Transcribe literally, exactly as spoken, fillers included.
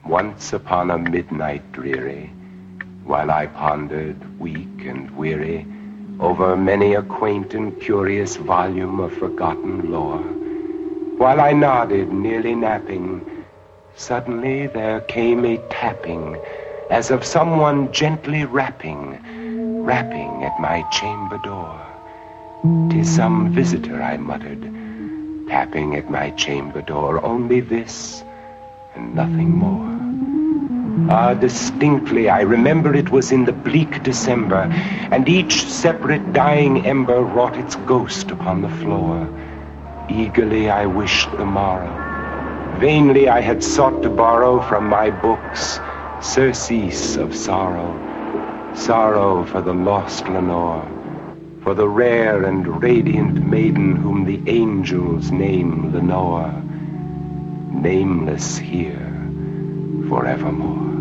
Once upon a midnight dreary, while I pondered, weak and weary, over many a quaint and curious volume of forgotten lore, while I nodded, nearly napping, suddenly there came a tapping, as of someone gently rapping, rapping at my chamber door. "'Tis some visitor," I muttered, tapping at my chamber door, only this, and nothing more. Ah, distinctly I remember it was in the bleak December, and each separate dying ember wrought its ghost upon the floor. Eagerly I wished the morrow. Vainly I had sought to borrow from my books surcease of sorrow, sorrow for the lost Lenore, for the rare and radiant maiden whom the angels name Lenore, nameless here forevermore.